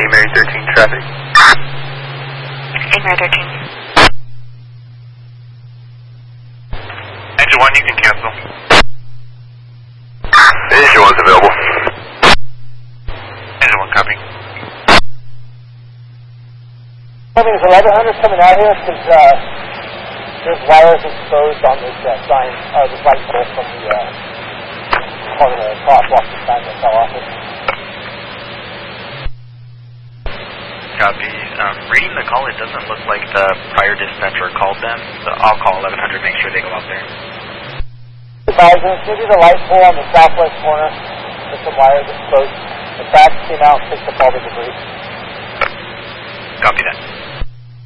Mary 13 traffic. A Mary 13. Engine 1, you can cancel. Engine 1's available. Engine 1, copy. There's 1100 coming out here because there's wires exposed on this sign, this light pole from the part of the crosswalk sign that fell off it. Copy. Reading the call, it doesn't look like the prior dispatcher called them, so I'll call 1100, make sure they go out there. Advising, maybe the light pole on the southwest corner with some wires exposed. The bats came out and picked up all the debris. Copy that.